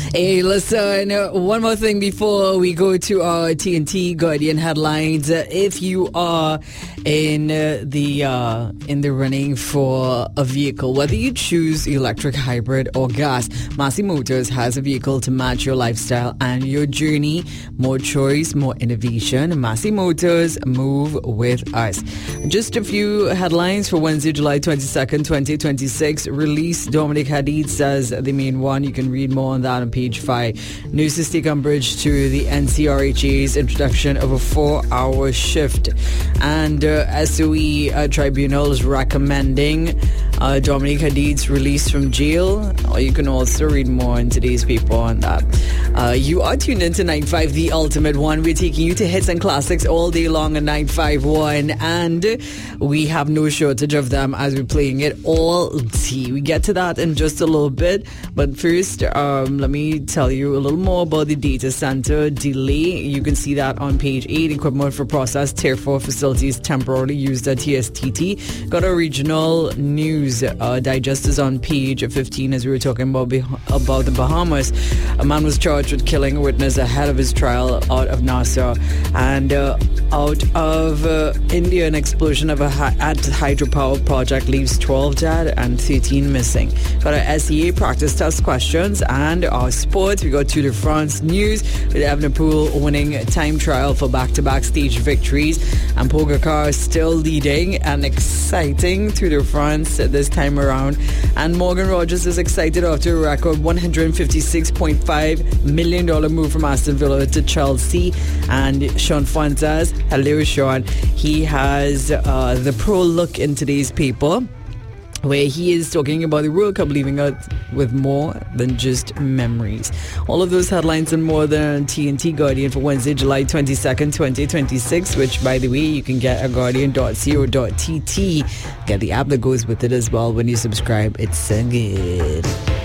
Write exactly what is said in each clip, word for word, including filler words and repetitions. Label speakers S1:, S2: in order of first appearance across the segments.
S1: Hey, listen, uh, one more thing before we go to our T N T Guardian headlines. Uh, if you are in uh, the uh, in the running for a vehicle, whether you choose electric, hybrid, or gas, Massey Motors has a vehicle to match your lifestyle and your journey. More choice, more innovation. Massey Motors, move with us. Just a few headlines for Wednesday, July twenty-second, twenty twenty-six. Release Dominic Hadid says the main one. You can read more on that on page five. Nurses take umbrage to the N C R H A's introduction of a four-hour shift. And uh, S O E uh, Tribunal is recommending uh, Dominic Hadid's release from jail. Or you can also read more in today's paper on that. Uh, you are tuned into nine five, the ultimate one. We're taking you to hits and classics all day long on nine five one. And we have no shortage of them as we're playing it all day. We get to that in just a little bit. But first, um, let me tell you a little more about the data center delay. You can see that on page eight. Equipment for process tier four facilities temporarily used at T S T T. Got a regional news uh, digest is on page fifteen as we were talking about about the Bahamas. A man was charged with killing a witness ahead of his trial out of Nassau. And uh, out of uh, India, an explosion of a hi- at hydropower project leaves twelve dead and thirteen missing. Got a S E A practice test questions and our sports. We got Tour de France news with Evenepoel winning time trial for back-to-back stage victories, and Pogacar still leading an exciting Tour de France this time around. And Morgan Rogers is excited after a record one hundred fifty-six point five million dollars move from Aston Villa to Chelsea. And Sean Fuentes, hello Sean, he has uh, the pro look in today's paper, where he is talking about the World Cup leaving us with more than just memories. All of those headlines and more than T N T Guardian for Wednesday, July twenty-second, twenty twenty-six, which, by the way, you can get at guardian dot co dot t t. Get the app that goes with it as well when you subscribe. It's so good.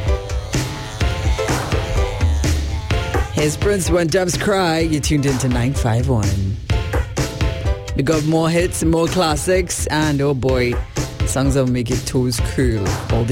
S1: Here's Prince When Doves Cry. You tuned into nine five one. We got more hits, more classics, and oh boy, songs that will make your toes curl all day.